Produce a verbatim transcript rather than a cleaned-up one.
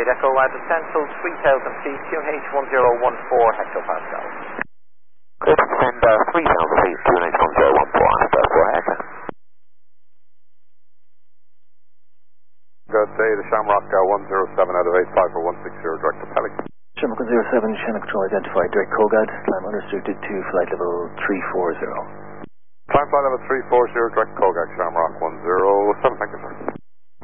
Quebec Echo, uh, descent till three thousand feet, Q N H one zero one four hectopascal. Good, descend uh, three thousand feet, Q N H one zero one four, go ahead. Good day, the Shamrock uh, one zero seven out of eight five for one six zero, direct to Pelican. Shamrock one zero seven, Channel Control identified, direct Kogad, climb unrestricted to flight level three four zero. Climb flight level three four zero, direct Kogad, Shamrock one zero seven, thank you sir.